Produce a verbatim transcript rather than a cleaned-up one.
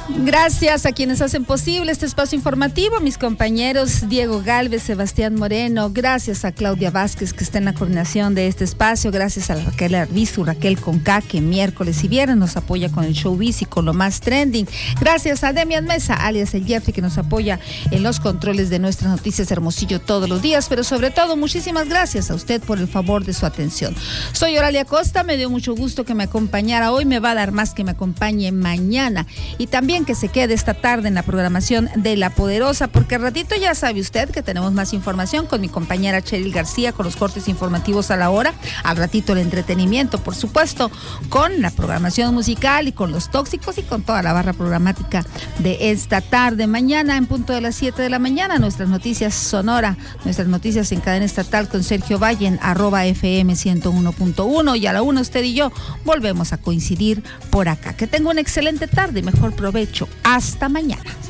Gracias a quienes hacen posible este espacio informativo, mis compañeros Diego Galvez, Sebastián Moreno, gracias a Claudia Vázquez que está en la coordinación de este espacio, gracias a Raquel Arbizu, Raquel Conca, que miércoles y viernes nos apoya con el showbiz y con lo más trending, gracias a Demian Mesa, alias el Jeffrey, que nos apoya en los controles de nuestras noticias Hermosillo todos los días, pero sobre todo muchísimas gracias a usted por el favor de su atención. Soy Oralia Costa, me dio mucho gusto que me acompañara hoy, me va a dar más que me acompañe mañana y también que se quede esta tarde en la programación de La Poderosa, porque al ratito ya sabe usted que tenemos más información con mi compañera Cheryl García, con los cortes informativos a la hora, al ratito el entretenimiento, por supuesto, con la programación musical y con los tóxicos y con toda la barra programática de esta tarde. Mañana en punto de las siete de la mañana, nuestras noticias Sonora, nuestras noticias en cadena estatal con Sergio Valle en arroba F M ciento uno punto uno, y a la una usted y yo volvemos a coincidir por acá. Que tenga una excelente tarde y mejor provecho. Hasta mañana.